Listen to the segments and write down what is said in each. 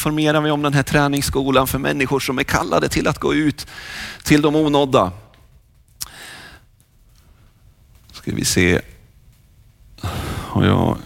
informerar vi om den här träningsskolan för människor som är kallade till att gå ut till de onådda. Ska vi se. Och jag...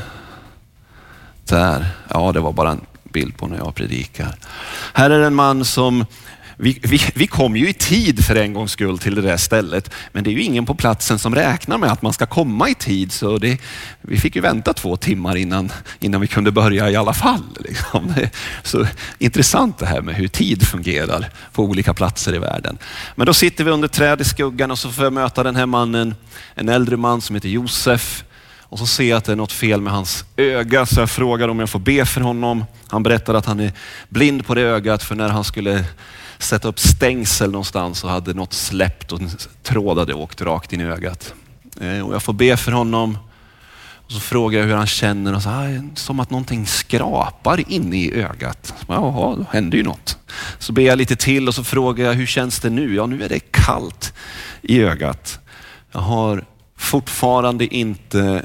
Där. Ja, det var bara en bild på när jag predikar. Här är en man som... Vi kom ju i tid för en gångs skull till det där stället. Men det är ju ingen på platsen som räknar med att man ska komma i tid. Så vi fick ju vänta 2 timmar innan vi kunde börja i alla fall. Liksom. Så intressant det här med hur tid fungerar på olika platser i världen. Men då sitter vi under träd i skuggan och så får jag möta den här mannen. En äldre man som heter Josef. Och så ser jag att det är något fel med hans öga. Så jag frågar om jag får be för honom. Han berättar att han är blind på det ögat. För när han skulle sätta upp stängsel någonstans så hade något släppt och en tråd hade åkt rakt in i ögat. Och jag får be för honom. Och så frågar jag hur han känner. Och så som att någonting skrapar in i ögat. Jaha, då händer ju något. Så ber jag lite till och så frågar jag hur känns det nu? Ja, nu är det kallt i ögat. Jag har fortfarande inte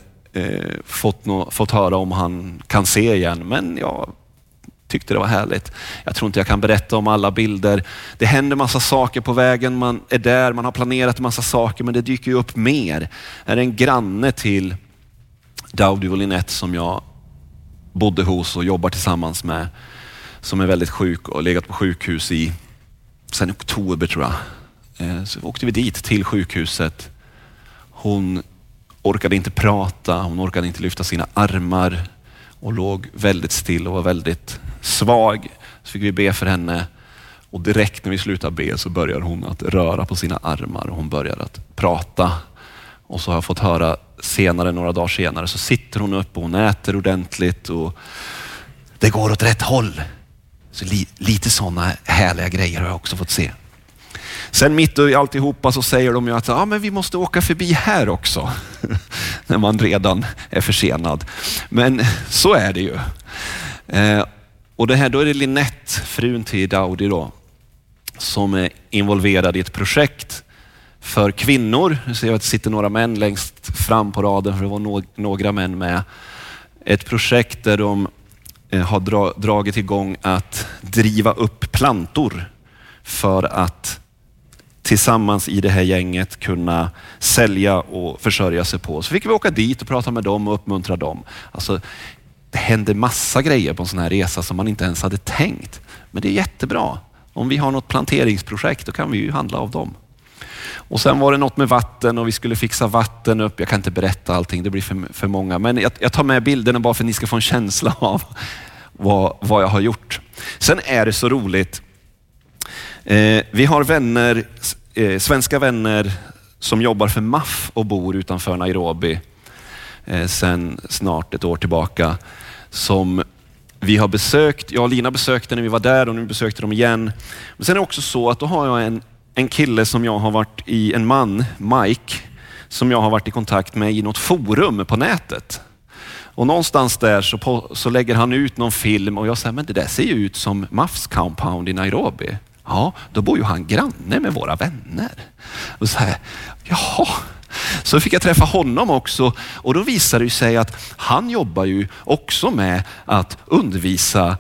fått höra om han kan se igen. Men jag tyckte det var härligt. Jag tror inte jag kan berätta om alla bilder. Det händer massa saker på vägen. Man är där, man har planerat massa saker. Men det dyker ju upp mer. Här är en granne till Daudi och Linette som jag bodde hos och jobbar tillsammans med. Som är väldigt sjuk och legat på sjukhus sen oktober tror jag. Så åkte vi dit till sjukhuset. Hon orkade inte prata, hon orkade inte lyfta sina armar och låg väldigt still och var väldigt svag. Så fick vi be för henne och direkt när vi slutade be så började hon att röra på sina armar och hon började att prata. Och så har jag fått höra senare, några dagar senare, så sitter hon upp och hon äter ordentligt och det går åt rätt håll. Så lite sådana härliga grejer har jag också fått se. Sen mitt i alltihopa så säger de ju att men vi måste åka förbi här också. När man redan är försenad. Men så är det ju. Och det här, då är det Linette, frun till Daudi då, som är involverad i ett projekt för kvinnor. Nu ser jag att det sitter några män längst fram på raden, för det var några män med. Ett projekt där de har dragit igång att driva upp plantor för att tillsammans i det här gänget kunna sälja och försörja sig på. Så fick vi åka dit och prata med dem och uppmuntra dem. Alltså, det händer massa grejer på en sån här resa som man inte ens hade tänkt. Men det är jättebra. Om vi har något planteringsprojekt då kan vi ju handla av dem. Och sen var det något med vatten och vi skulle fixa vatten upp. Jag kan inte berätta allting, det blir för många. Men jag tar med bilderna bara för att ni ska få en känsla av vad jag har gjort. Sen är det så roligt. Vi har vänner, svenska vänner som jobbar för MAF och bor utanför Nairobi sen snart ett år tillbaka, som vi har besökt. Jag och Lina besökte när vi var där och nu besökte de igen. Men sen är det också så att då har jag en kille som jag har varit i, en man, Mike, som jag har varit i kontakt med i något forum på nätet. Och någonstans där så lägger han ut någon film och jag säger, men det där ser ju ut som MAFs compound i Nairobi. Ja, då bor ju han granne med våra vänner. Och så här, jaha. Så fick jag träffa honom också och då visade det sig att han jobbar ju också med att undervisa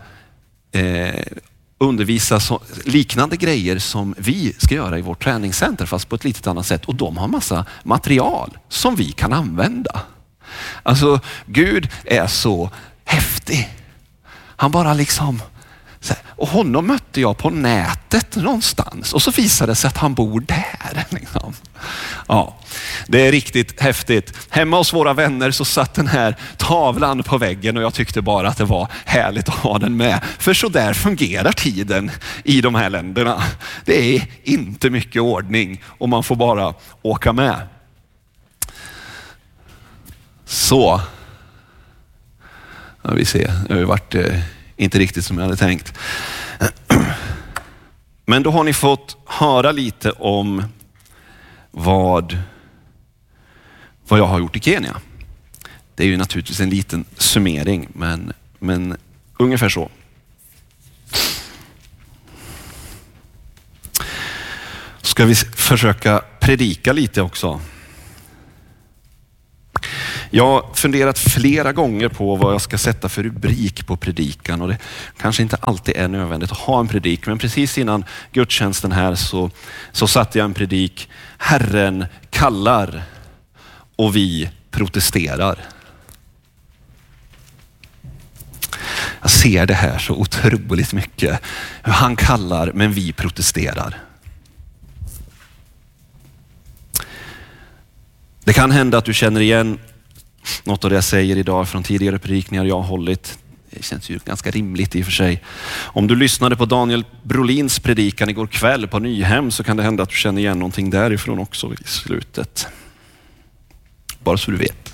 liknande grejer som vi ska göra i vårt träningscenter, fast på ett lite annat sätt. Och de har massa material som vi kan använda. Alltså, Gud är så häftig. Han bara liksom... Och honom mötte jag på nätet någonstans och så visade det sig att han bor där. Liksom. Ja, det är riktigt häftigt. Hemma hos våra vänner så satt den här tavlan på väggen och jag tyckte bara att det var härligt att ha den med. För så där fungerar tiden i de här länderna. Det är inte mycket ordning och man får bara åka med. Så. Ja, vi ser. Det har ju varit... inte riktigt som jag hade tänkt. Men då har ni fått höra lite om vad jag har gjort i Kenya. Det är ju naturligtvis en liten summering, men ungefär så. Ska vi försöka predika lite också. Jag har funderat flera gånger på vad jag ska sätta för rubrik på predikan, och det kanske inte alltid är nödvändigt att ha en predik, men precis innan gudstjänsten här så satte jag en predik: Herren kallar och vi protesterar. Jag ser det här så otroligt mycket. Hur han kallar men vi protesterar. Det kan hända att du känner igen något av det jag säger idag från tidigare predikningar jag har hållit. Det känns ju ganska rimligt i och för sig. Om du lyssnade på Daniel Brolins predikan igår kväll på Nyhem så kan det hända att du känner igen någonting därifrån också i slutet. Bara så du vet.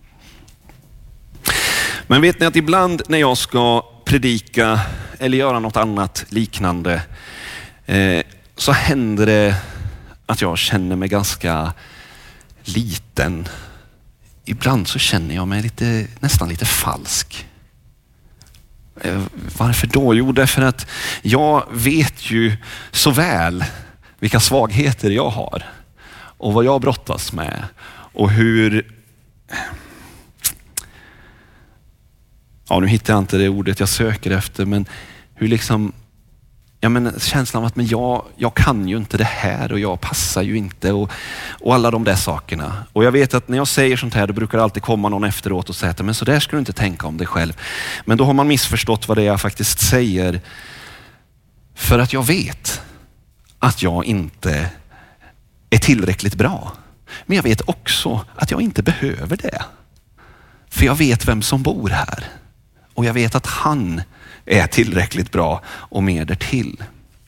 Men vet ni att ibland när jag ska predika eller göra något annat liknande så händer det att jag känner mig ganska liten. Ibland så känner jag mig nästan lite falsk. Varför då? Jo, därför att jag vet ju så väl vilka svagheter jag har och vad jag brottas med och hur... Ja, nu hittar jag inte det ordet jag söker efter, men hur liksom... Ja, men känslan av att jag kan ju inte det här och jag passar ju inte och alla de där sakerna. Och jag vet att när jag säger sånt här då brukar det alltid komma någon efteråt och säga: men så där ska du inte tänka om dig själv. Men då har man missförstått vad det är jag faktiskt säger. För att jag vet att jag inte är tillräckligt bra. Men jag vet också att jag inte behöver det. För jag vet vem som bor här. Och jag vet att han är tillräckligt bra och mer därtill.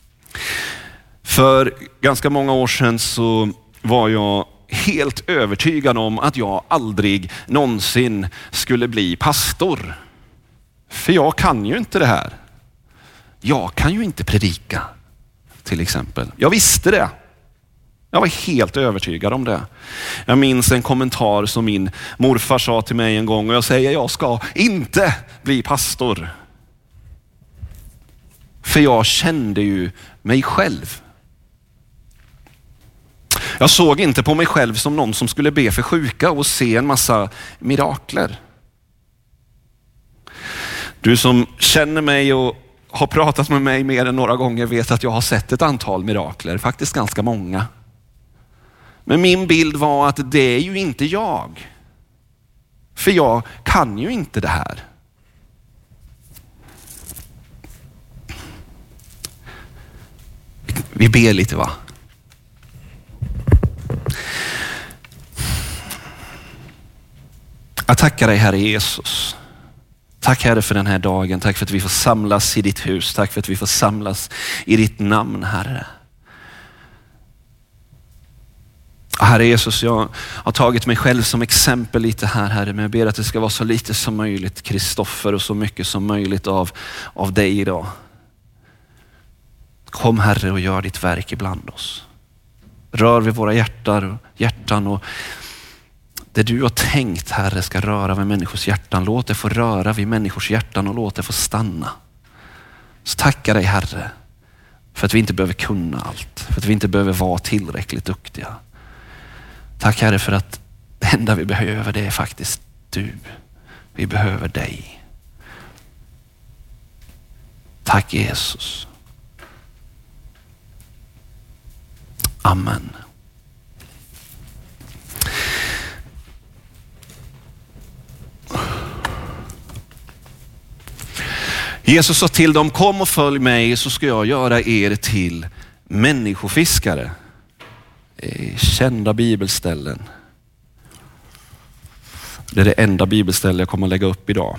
För ganska många år sedan så var jag helt övertygad om att jag aldrig någonsin skulle bli pastor. För jag kan ju inte det här. Jag kan ju inte predika, till exempel. Jag visste det. Jag var helt övertygad om det. Jag minns en kommentar som min morfar sa till mig en gång och jag säger: jag ska inte bli pastor. För jag kände ju mig själv. Jag såg inte på mig själv som någon som skulle be för sjuka och se en massa mirakler. Du som känner mig och har pratat med mig mer än några gånger vet att jag har sett ett antal mirakler, faktiskt ganska många. Men min bild var att det är ju inte jag. För jag kan ju inte det här. Vi ber lite, va? Jag tackar dig, Herre Jesus. Tack, Herre, för den här dagen. Tack för att vi får samlas i ditt hus. Tack för att vi får samlas i ditt namn, Herre. Herre Jesus, jag har tagit mig själv som exempel lite här, Herre, men jag ber att det ska vara så lite som möjligt Kristoffer och så mycket som möjligt av dig idag. Kom, Herre, och gör ditt verk ibland oss. Rör vid våra hjärtan och det du har tänkt, Herre, ska röra vid människors hjärtan. Låt det få röra vid människors hjärtan och låt det få stanna. Så tackar dig, Herre, för att vi inte behöver kunna allt. För att vi inte behöver vara tillräckligt duktiga. Tack, Herre, för att det enda vi behöver, det är faktiskt du. Vi behöver dig. Tack, Jesus. Amen. Jesus sa till dem: kom och följ mig så ska jag göra er till människofiskare. Kända bibelställen. Det är det enda bibelställe jag kommer att lägga upp idag.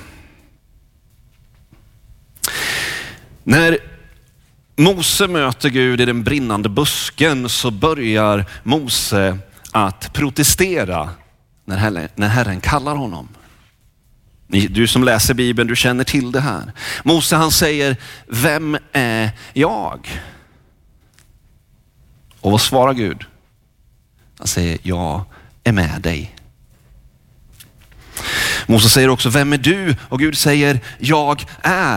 När Mose möter Gud i den brinnande busken så börjar Mose att protestera när Herren kallar honom. Du som läser Bibeln, du känner till det här. Mose, han säger: vem är jag? Och vad svarar Gud? Han säger: jag är med dig. Mose säger också: vem är du? Och Gud säger: jag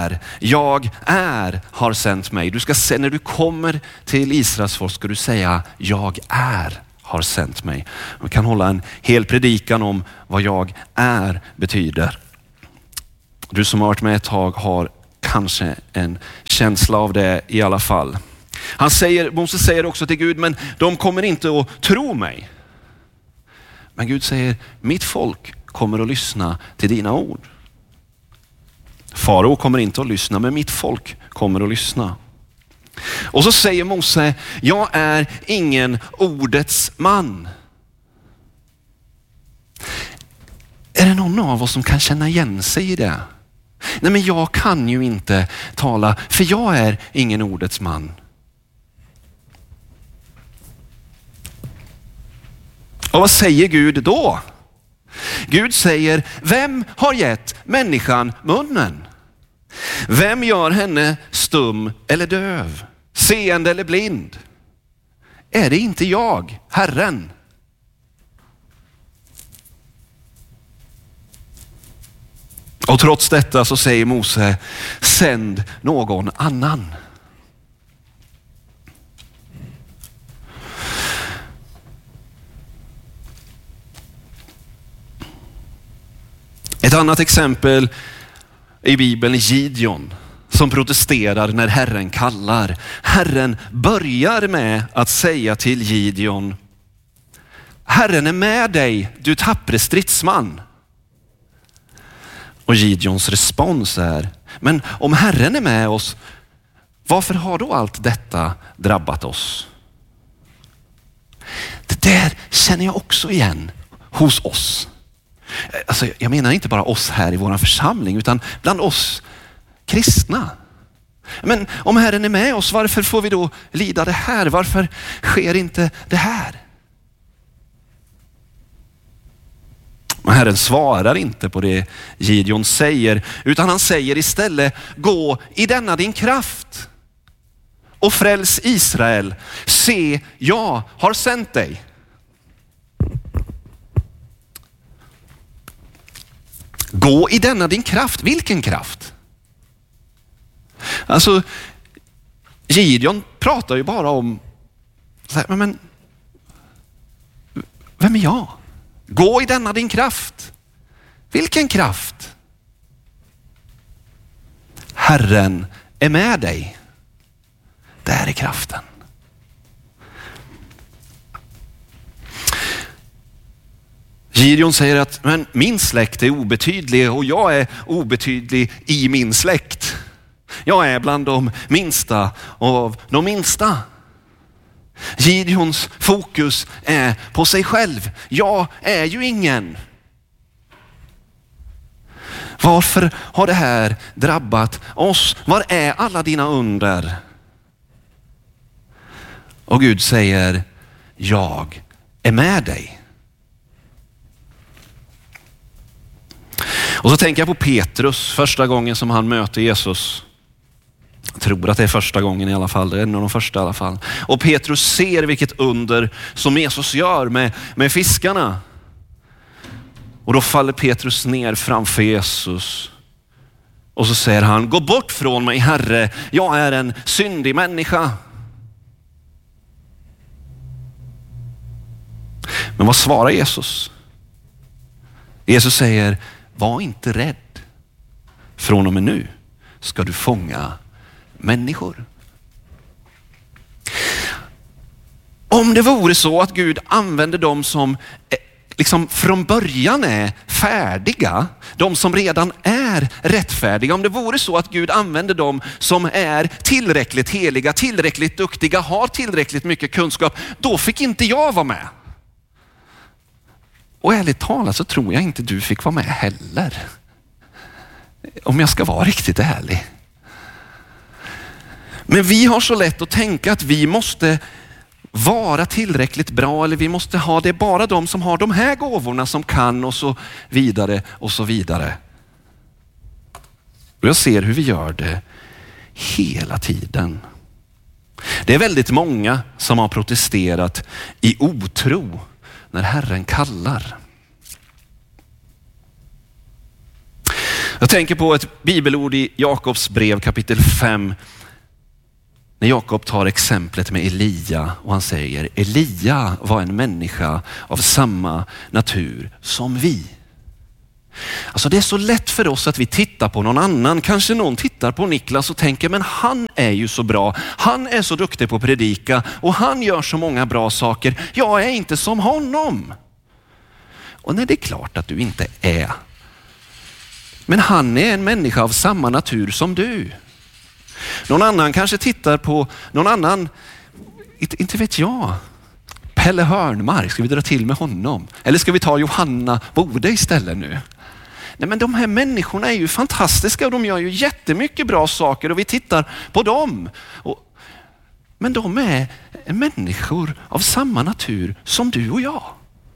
är har sänt mig. Du ska se, när du kommer till Israels folk ska du säga: jag är har sänt mig. Man kan hålla en hel predikan om vad jag är betyder. Du som har varit med ett tag har kanske en känsla av det i alla fall. Moses säger också till Gud, men de kommer inte att tro mig. Men Gud säger, mitt folk kommer att lyssna till dina ord. Farao kommer inte att lyssna, men mitt folk kommer att lyssna. Och så säger Mose, jag är ingen ordets man. Är det någon av oss som kan känna igen sig i det? Nej, men jag kan ju inte tala, för jag är ingen ordets man. Och vad säger Gud då? Gud säger, vem har gett människan munnen? Vem gör henne stum eller döv, seende eller blind? Är det inte jag, Herren? Och trots detta så säger Mose, sänd någon annan. Ett annat exempel i Bibeln är Gideon som protesterar när Herren kallar. Herren börjar med att säga till Gideon, Herren är med dig, du tappre stridsman. Och Gideons respons är, men om Herren är med oss, varför har då allt detta drabbat oss? Det där känner jag också igen hos oss. Alltså, jag menar inte bara oss här i vår församling, utan bland oss kristna. Men om Herren är med oss, varför får vi då lida det här? Varför sker inte det här? Men Herren svarar inte på det Gideon säger, utan han säger istället, gå i denna din kraft och fräls Israel. Se, jag har sänt dig. Gå i denna din kraft. Vilken kraft? Alltså, Gideon pratar ju bara om, men vem är jag? Gå i denna din kraft. Vilken kraft? Herren är med dig. Där är kraften. Gideon säger att men min släkt är obetydlig och jag är obetydlig i min släkt. Jag är bland de minsta av de minsta. Gideons fokus är på sig själv. Jag är ju ingen. Varför har det här drabbat oss? Var är alla dina under? Och Gud säger, jag är med dig. Och så tänker jag på Petrus, första gången som han möter Jesus. Jag tror att det är första gången i alla fall, det är en av de första i alla fall. Och Petrus ser vilket under som Jesus gör med fiskarna. Och då faller Petrus ner framför Jesus. Och så säger han, gå bort från mig Herre, jag är en syndig människa. Men vad svarar Jesus? Jesus säger, var inte rädd. Från och med nu ska du fånga människor. Om det vore så att Gud använder dem som liksom från början är färdiga, de som redan är rättfärdiga, om det vore så att Gud använder dem som är tillräckligt heliga, tillräckligt duktiga, har tillräckligt mycket kunskap, då fick inte jag vara med. Och ärligt talat så tror jag inte du fick vara med heller. Om jag ska vara riktigt ärlig. Men vi har så lätt att tänka att vi måste vara tillräckligt bra, eller vi måste ha det bara de som har de här gåvorna som kan, och så vidare och så vidare. Och jag ser hur vi gör det hela tiden. Det är väldigt många som har protesterat i otro när Herren kallar. Jag tänker på ett bibelord i Jakobs brev kapitel 5. när Jakob tar exemplet med Elia och han säger Elia var en människa av samma natur som vi. Alltså det är så lätt för oss att vi tittar på någon annan. Kanske någon tittar på Niklas och tänker, men han är ju så bra. Han är så duktig på att predika och han gör så många bra saker. Jag är inte som honom. Och nej, det är klart att du inte är. Men han är en människa av samma natur som du. Någon annan kanske tittar på någon annan, inte vet jag. Pelle Hörnmark, ska vi dra till med honom? Eller ska vi ta Johanna Bode istället nu? Nej, men de här människorna är ju fantastiska och de gör ju jättemycket bra saker och vi tittar på dem. Men de är människor av samma natur som du och jag.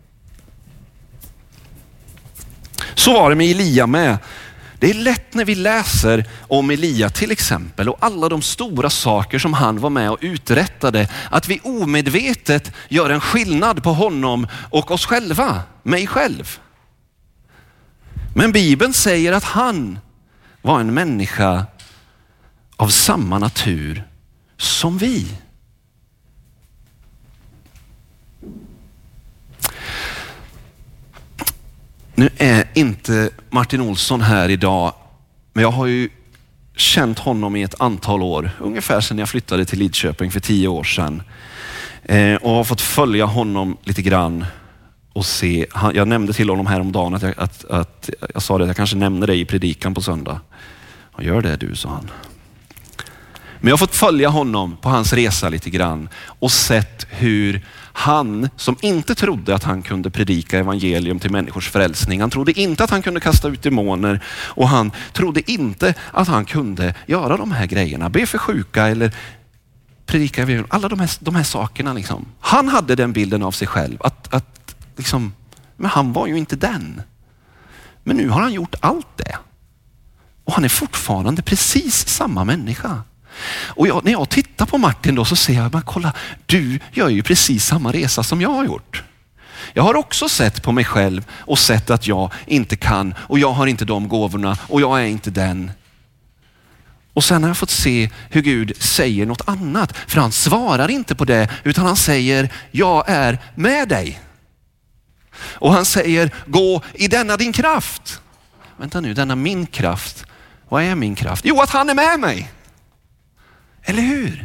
Så var det med Elia med. Det är lätt när vi läser om Elia till exempel och alla de stora saker som han var med och uträttade att vi omedvetet gör en skillnad på honom och oss själva, mig själv. Men Bibeln säger att han var en människa av samma natur som vi. Nu är inte Martin Olsson här idag, men jag har ju känt honom i ett antal år, ungefär sedan jag flyttade till Lidköping för 10 år sedan. Och har fått följa honom lite grann och se. Jag nämnde till honom häromdagen att jag sa det, att jag kanske nämner dig i predikan på söndag. Och gör det du, sa han. Men jag har fått följa honom på hans resa lite grann och sett hur han som inte trodde att han kunde predika evangelium till människors frälsning. Han trodde inte att han kunde kasta ut demoner och han trodde inte att han kunde göra de här grejerna. Be för sjuka eller predika evangelium. Alla de här sakerna liksom. Han hade den bilden av sig själv att liksom, men han var ju inte den. Men nu har han gjort allt det. Och han är fortfarande precis samma människa. Och när jag tittar på Martin då så ser jag, men kolla, du gör ju precis samma resa som jag har gjort. Jag har också sett på mig själv och sett att jag inte kan och jag har inte de gåvorna och jag är inte den. Och sen har jag fått se hur Gud säger något annat. För han svarar inte på det utan han säger, jag är med dig. Och han säger, gå i denna din kraft. Vänta nu, denna min kraft. Vad är min kraft? Jo, att han är med mig. Eller hur?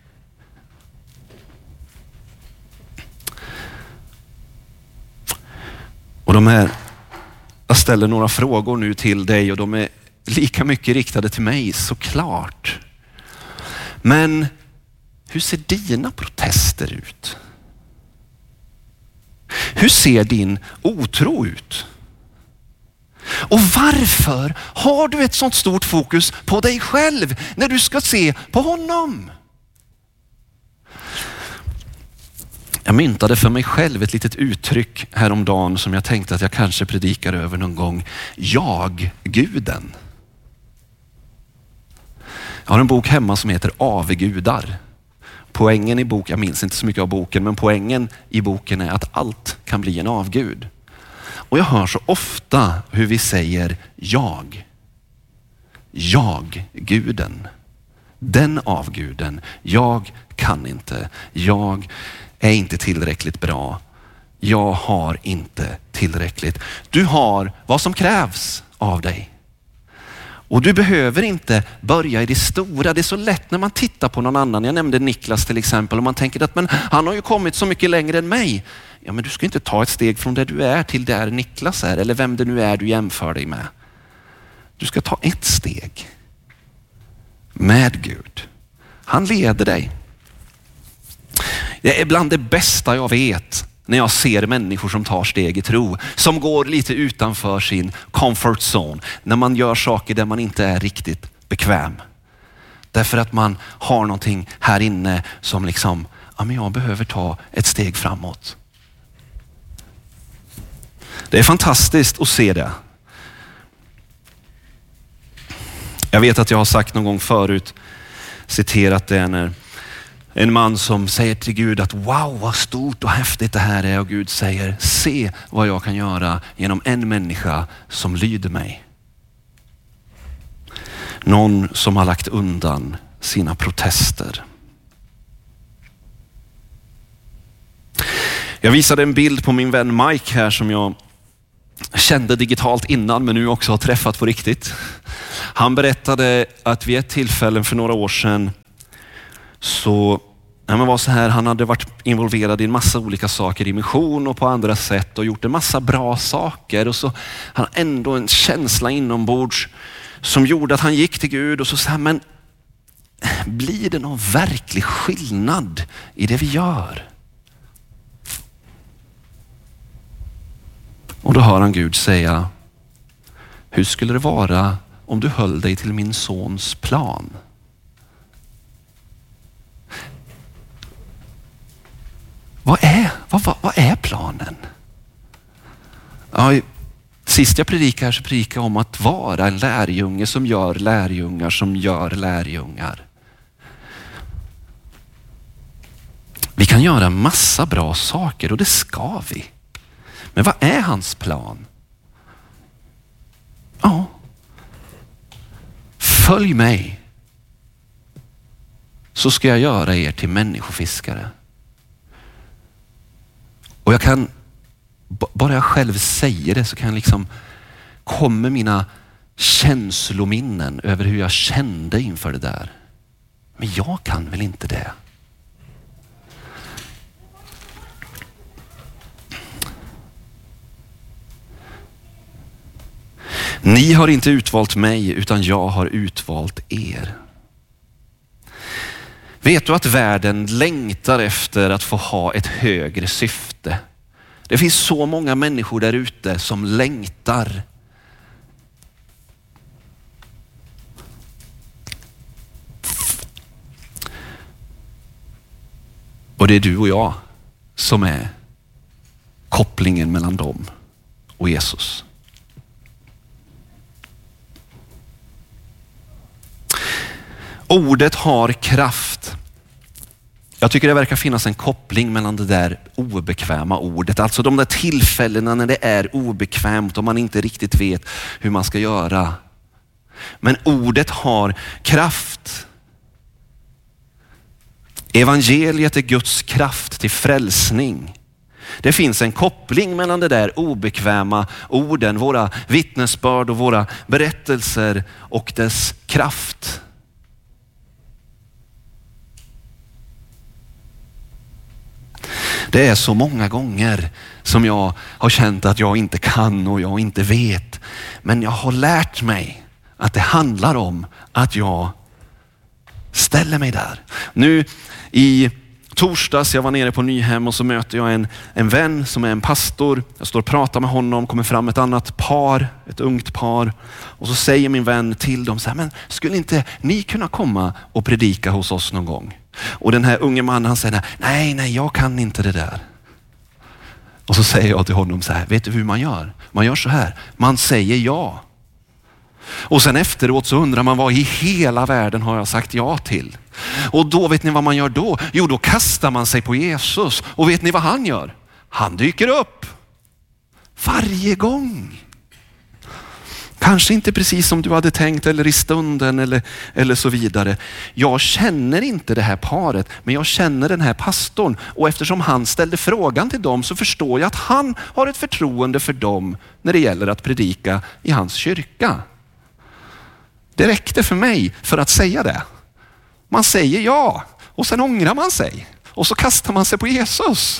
Och jag ställer några frågor nu till dig och de är lika mycket riktade till mig, såklart. Men hur ser dina protester ut? Hur ser din otro ut? Och varför har du ett sånt stort fokus på dig själv när du ska se på honom? Jag myntade för mig själv ett litet uttryck häromdagen som jag tänkte att jag kanske predikar över någon gång. Jag-guden. Jag har en bok hemma som heter Avgudar. Poängen i boken, jag minns inte så mycket av boken, men poängen i boken är att allt kan bli en avgud. Och jag hör så ofta hur vi säger jag-guden. Den avguden, jag kan inte, jag är inte tillräckligt bra, jag har inte tillräckligt. Du har vad som krävs av dig. Och du behöver inte börja i det stora. Det är så lätt när man tittar på någon annan. Jag nämnde Niklas till exempel och man tänker att men han har ju kommit så mycket längre än mig. Ja, men du ska inte ta ett steg från där du är till där Niklas är eller vem det nu är du jämför dig med. Du ska ta ett steg med Gud. Han leder dig. Det är bland det bästa jag vet när jag ser människor som tar steg i tro, som går lite utanför sin comfort zone, när man gör saker där man inte är riktigt bekväm. Därför att man har någonting här inne som liksom, ja men jag behöver ta ett steg framåt. Det är fantastiskt att se det. Jag vet att jag har sagt någon gång förut, citerat det när en man som säger till Gud att wow vad stort och häftigt det här är, och Gud säger se vad jag kan göra genom en människa som lyder mig. Någon som har lagt undan sina protester. Jag visade en bild på min vän Mike här som jag kände digitalt innan men nu också har träffat på riktigt. Han berättade att vid ett tillfälle för några år sedan så var så här, han hade varit involverad i en massa olika saker i mission och på andra sätt och gjort en massa bra saker och så han ändå en känsla inombords som gjorde att han gick till Gud och så sa men blir det någon verklig skillnad i det vi gör? Och då hör han Gud säga, hur skulle det vara om du höll dig till min sons plan? Vad är planen? Ja, sist jag predikade så predikade jag om att vara en lärjunge som gör lärjungar som gör lärjungar. Vi kan göra massa bra saker och det ska vi. Men vad är hans plan? Ja. Följ mig så ska jag göra er till människofiskare. Och jag kan, bara jag själv säger det så kan liksom komma mina känslominnen över hur jag kände inför det där. Men jag kan väl inte det. Ni har inte utvalt mig utan jag har utvalt er. Vet du att världen längtar efter att få ha ett högre syfte? Det finns så många människor där ute som längtar. Och det är du och jag som är kopplingen mellan dem och Jesus. Ordet har kraft. Jag tycker det verkar finnas en koppling mellan det där obekväma ordet. Alltså de där tillfällena när det är obekvämt och man inte riktigt vet hur man ska göra. Men ordet har kraft. Evangeliet är Guds kraft till frälsning. Det finns en koppling mellan det där obekväma orden, våra vittnesbörd och våra berättelser och dess kraft. Det är så många gånger som jag har känt att jag inte kan och jag inte vet. Men jag har lärt mig att det handlar om att jag ställer mig där. Nu i torsdags, jag var nere på Nyhem och så möter jag en vän som är en pastor. Jag står och pratar med honom, kommer fram ett annat par, ett ungt par. Och så säger min vän till dem så här, men skulle inte ni kunna komma och predika hos oss någon gång? Och den här unge mannen han säger, nej jag kan inte det där. Och så säger jag till honom så här, vet du hur man gör? Man gör så här, man säger ja. Och sen efteråt så undrar man vad i hela världen har jag sagt ja till? Och då vet ni vad man gör då? Jo, då kastar man sig på Jesus. Och vet ni vad han gör? Han dyker upp. Varje gång. Kanske inte precis som du hade tänkt eller i stunden eller så vidare. Jag känner inte det här paret, men jag känner den här pastorn. Och eftersom han ställde frågan till dem så förstår jag att han har ett förtroende för dem när det gäller att predika i hans kyrka. Det räckte för mig för att säga det. Man säger ja och sen ångrar man sig. Och så kastar man sig på Jesus.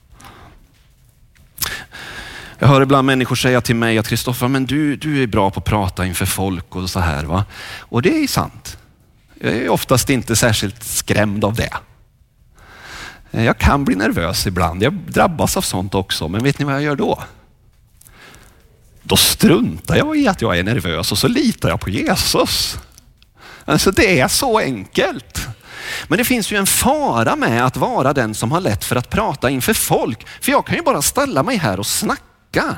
Jag hör ibland människor säga till mig att Kristoffer, men du är bra på att prata inför folk och så här va. Och det är sant. Jag är oftast inte särskilt skrämd av det. Jag kan bli nervös ibland. Jag drabbas av sånt också. Men vet ni vad jag gör då? Då struntar jag i att jag är nervös och så litar jag på Jesus. Alltså det är så enkelt. Men det finns ju en fara med att vara den som har lätt för att prata inför folk. För jag kan ju bara ställa mig här och snacka.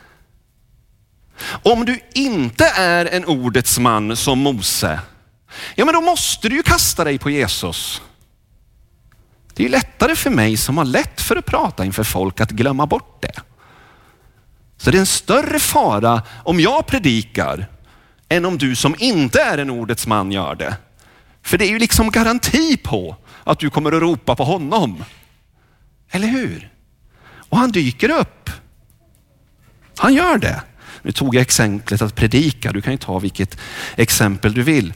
Om du inte är en ordets man som Mose, ja men då måste du ju kasta dig på Jesus. Det är ju lättare för mig som har lätt för att prata inför folk att glömma bort det. Så det är en större fara om jag predikar än om du som inte är en ordets man gör det. För det är ju liksom garanti på att du kommer att ropa på honom. Eller hur? Och han dyker upp. Han gör det. Nu tog jag exemplet att predika. Du kan ju ta vilket exempel du vill.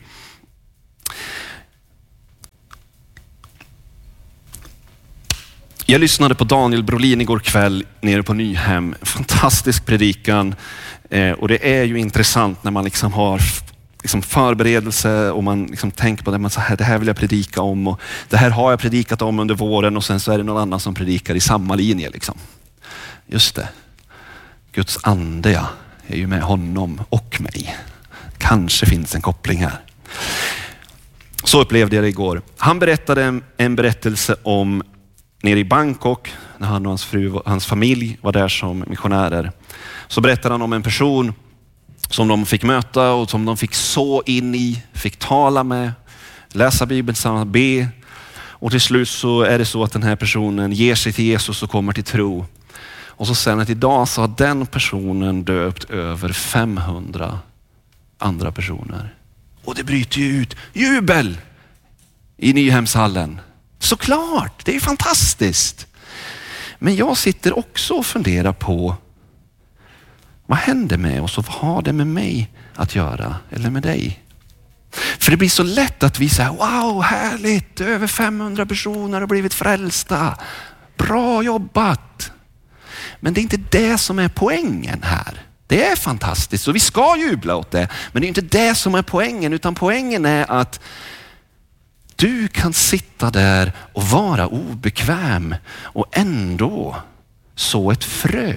Jag lyssnade på Daniel Brolin igår kväll nere på Nyhem. Fantastisk predikan. Och det är ju intressant när man liksom har liksom förberedelse och man liksom tänker på det. Man säger, det här vill jag predika om och det här har jag predikat om under våren och sen så är det någon annan som predikar i samma linje. Liksom. Just det. Guds ande är ju med honom och mig. Kanske finns en koppling här. Så upplevde jag det igår. Han berättade en berättelse om nere i Bangkok när han och hans fru och hans familj var där som missionärer. Så berättade han om en person som de fick möta och som de fick så in i, fick tala med, läsa Bibeln tillsammans, be. Och till slut så är det så att den här personen ger sig till Jesus och kommer till tro. Och så sen att idag så har den personen döpt över 500 andra personer. Och det bryter ju ut jubel i Nyhemshallen. Såklart, det är fantastiskt. Men jag sitter också och funderar på vad händer med oss och vad har det med mig att göra eller med dig? För det blir så lätt att vi säger wow, härligt, över 500 personer har blivit frälsta. Bra jobbat. Men det är inte det som är poängen här. Det är fantastiskt och vi ska jubla åt det. Men det är inte det som är poängen, utan poängen är att du kan sitta där och vara obekväm och ändå så ett frö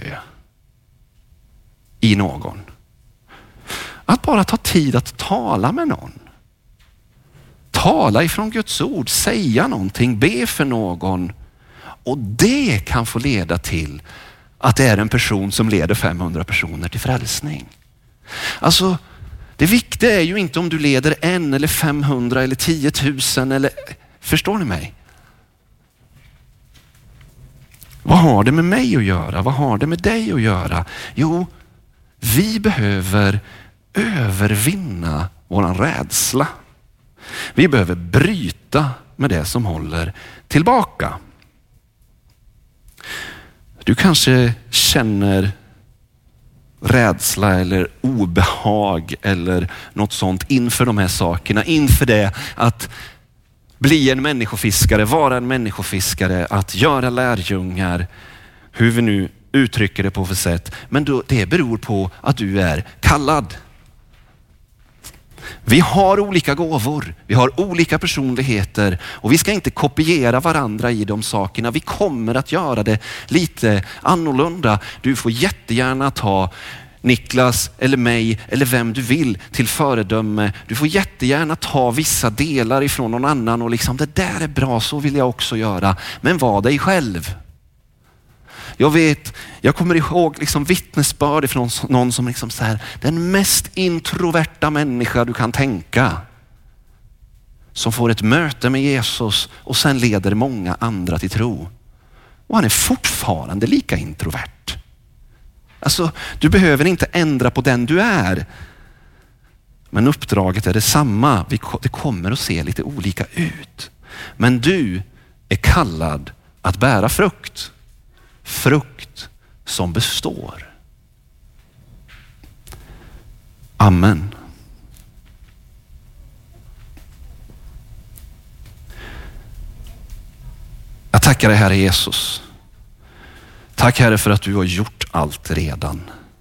i någon. Att bara ta tid att tala med någon. Tala ifrån Guds ord, säga någonting, be för någon. Och det kan få leda till att det är en person som leder 500 personer till frälsning. Alltså, det viktiga är ju inte om du leder 1 eller 500 eller 10 000 eller... Förstår ni mig? Vad har det med mig att göra? Vad har det med dig att göra? Jo, vi behöver övervinna våran rädsla. Vi behöver bryta med det som håller tillbaka. Du kanske känner rädsla eller obehag eller något sånt inför de här sakerna. Inför det att bli en människofiskare, vara en människofiskare, att göra lärjungar, hur vi nu uttrycker det på för sätt. Men då, det beror på att du är kallad. Vi har olika gåvor, vi har olika personligheter och vi ska inte kopiera varandra i de sakerna. Vi kommer att göra det lite annorlunda. Du får jättegärna ta Niklas eller mig eller vem du vill till föredöme. Du får jättegärna ta vissa delar ifrån någon annan och liksom det där är bra, så vill jag också göra. Men var dig själv. Jag kommer ihåg liksom vittnesbörd från någon som liksom så här, den mest introverta människa du kan tänka. Som får ett möte med Jesus och sen leder många andra till tro. Och han är fortfarande lika introvert. Alltså, du behöver inte ändra på den du är. Men uppdraget är detsamma. Det kommer att se lite olika ut. Men du är kallad att bära frukt. Frukt som består. Amen. Jag tackar dig, Herre Jesus. Tack, Herre, för att du har gjort allt redan.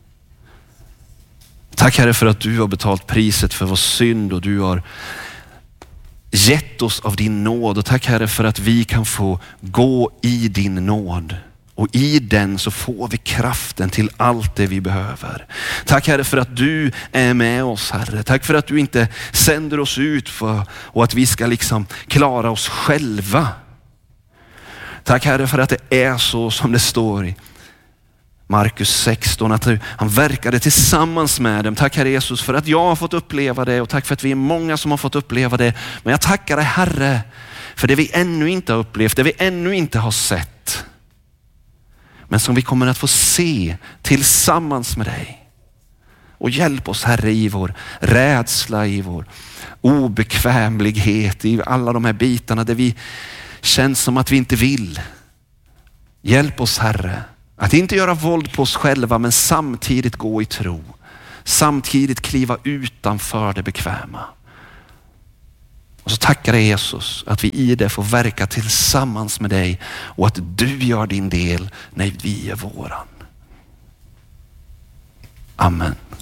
Tack, Herre, för att du har betalt priset för vår synd och du har gett oss av din nåd. Och tack, Herre, för att vi kan få gå i din nåd. Och i den så får vi kraften till allt det vi behöver. Tack, Herre, för att du är med oss, Herre. Tack för att du inte sänder oss ut och att vi ska liksom klara oss själva. Tack, Herre, för att det är så som det står i Markus 16, att han verkade tillsammans med dem. Tack, Herre Jesus, för att jag har fått uppleva det och tack för att vi är många som har fått uppleva det. Men jag tackar dig, Herre, för det vi ännu inte har upplevt, det vi ännu inte har sett. Men som vi kommer att få se tillsammans med dig. Och hjälp oss, Herre, i vår rädsla, i vår obekvämlighet, i alla de här bitarna där vi känns som att vi inte vill. Hjälp oss, Herre, Att inte göra våld på oss själva men samtidigt gå i tro. Samtidigt kliva utanför det bekväma. Och så tackar jag Jesus att vi i det får verka tillsammans med dig och att du gör din del när vi är våran. Amen.